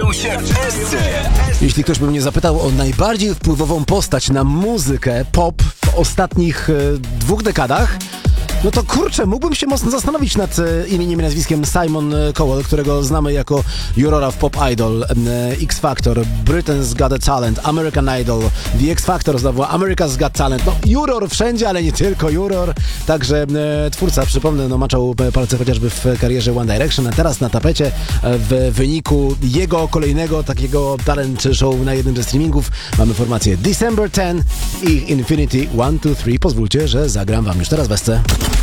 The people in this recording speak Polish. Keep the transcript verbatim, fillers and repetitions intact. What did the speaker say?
bawią się wszyscy. Jeśli ktoś by mnie zapytał o najbardziej wpływową postać na muzykę pop w ostatnich e, dwóch dekadach, no to kurczę, mógłbym się mocno zastanowić nad e, imieniem i nazwiskiem Simon Cowell, którego znamy jako jurora w Pop Idol, e, X Factor, Britain's Got a Talent, American Idol, The X Factor znowu, America's Got Talent, no juror wszędzie, ale nie tylko juror, także e, twórca, przypomnę, no maczał palce chociażby w karierze One Direction, a teraz na tapecie e, w wyniku jego kolejnego takiego talent show na jednym ze streamingów mamy formację December tenth i Infinity one two three. Pozwólcie, że zagram wam już teraz w esce.